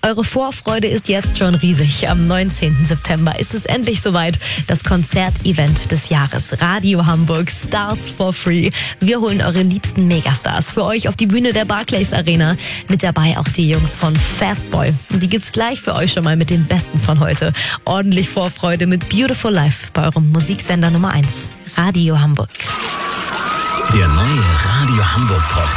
Eure Vorfreude ist jetzt schon riesig. Am 19. September ist es endlich soweit. Das Konzertevent des Jahres. Radio Hamburg, Stars for Free. Wir holen eure liebsten Megastars für euch auf die Bühne der Barclays Arena. Mit dabei auch die Jungs von Fastboy. Und die gibt's gleich für euch schon mal mit den Besten von heute. Ordentlich Vorfreude mit Beautiful Life bei eurem Musiksender Nummer 1. Radio Hamburg. Der neue Radio Hamburg Podcast.